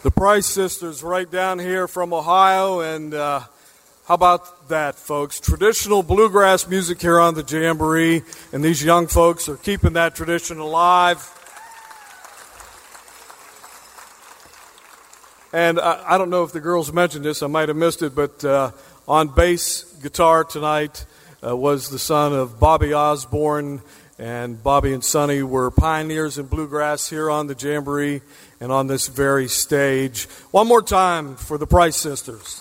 The Price Sisters right down here from Ohio, and how about that, folks? Traditional bluegrass music here on the Jamboree, and these young folks are keeping that tradition alive. And I don't know if the girls mentioned this, I might have missed it, but on bass guitar tonight was the son of Bobby Osborne, and Bobby and Sonny were pioneers in bluegrass here on the Jamboree and on this very stage. One more time for the Price Sisters.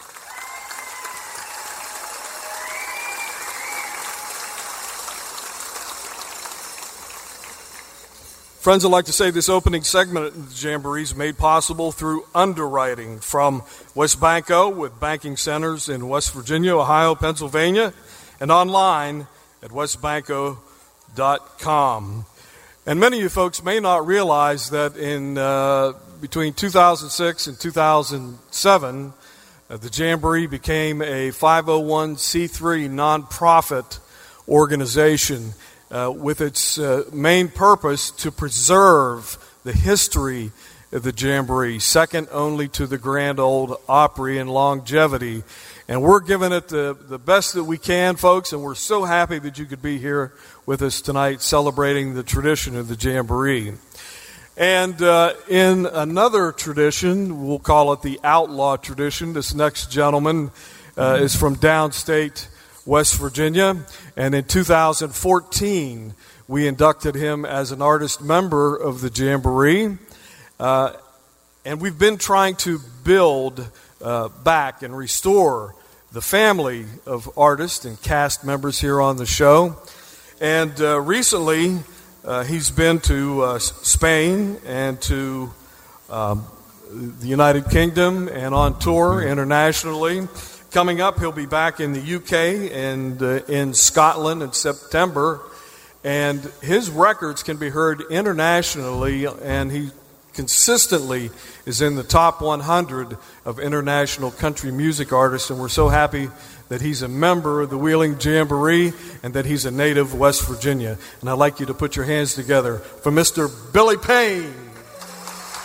Friends, I'd like to say this opening segment of the Jamboree is made possible through underwriting from WesBanco, with banking centers in West Virginia, Ohio, Pennsylvania, and online at westbanco.com. And many of you folks may not realize that in between 2006 and 2007, the Jamboree became a 501c3 nonprofit organization with its main purpose to preserve the history of the Jamboree, second only to the Grand Ole Opry in longevity. And we're giving it the best that we can, folks, and we're so happy that you could be here with us tonight celebrating the tradition of the Jamboree. And in another tradition, we'll call it the outlaw tradition, this next gentleman is from downstate West Virginia, and in 2014 we inducted him as an artist member of the Jamboree, and we've been trying to build back and restore the family of artists and cast members here on the show. And recently he's been to Spain and to the United Kingdom and on tour internationally. Coming up, he'll be back in the UK and in Scotland in September. And his records can be heard internationally, and he consistently is in the top 100 of international country music artists. And we're so happy that he's a member of the Wheeling Jamboree and that he's a native of West Virginia. And I'd like you to put your hands together for Mr. Billy Payne.